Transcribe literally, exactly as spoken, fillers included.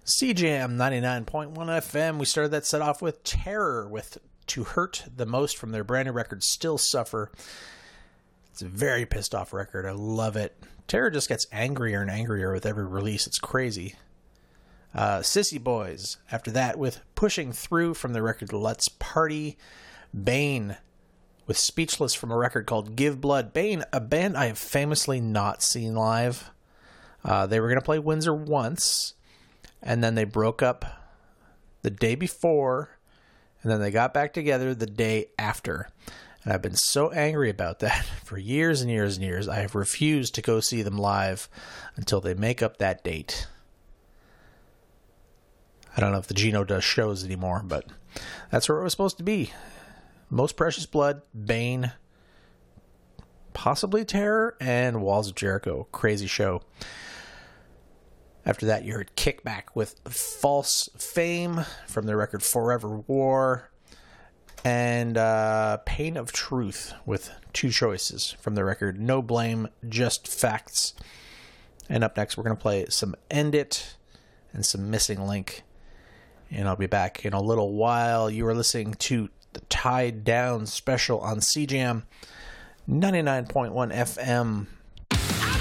C Jam ninety-nine point one F M. We started that set off with Terror with To Hurt the Most from their brand new record, Still Suffer. It's a very pissed off record. I love it. Terror just gets angrier and angrier with every release. It's crazy. Uh, Sissy Boys, after that, with Pushing Through from their record Let's Party. Bane with Speechless from a record called Give Blood. Bane, a band I have famously not seen live. Uh, they were going to play Windsor once, and then they broke up the day before, and then they got back together the day after. And I've been so angry about that for years and years and years. I have refused to go see them live until they make up that date. I don't know if the Gino does shows anymore, but that's where it was supposed to be. Most Precious Blood, Bane, possibly Terror, and Walls of Jericho. Crazy show. After that, you heard Kickback with False Fame from their record Forever War. And uh, Pain of Truth with Two Choices from their record No Blame, Just Facts. And up next, we're going to play some End It and some Missing Link. And I'll be back in a little while. You are listening to the Tied Down special on C Jam ninety-nine point one F M.